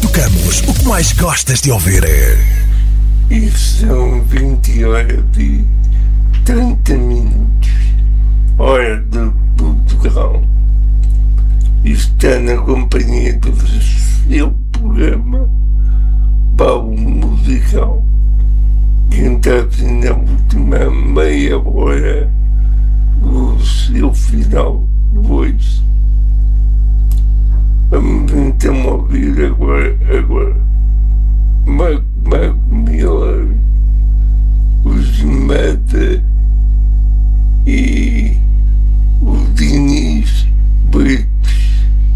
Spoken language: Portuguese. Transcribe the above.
tocamos, o que mais gostas de ouvir? E são 20 horas e 30 minutos, hora de Portugal. Está na companhia do seu programa Paulo Musical, que entra na última meia hora do seu final de hoje. Vamos então ouvir agora Marco